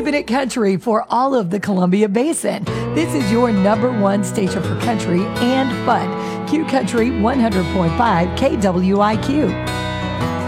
keeping it country for all of the Columbia Basin. This is your number one station for country and fun. Q Country 100.5 KWIQ.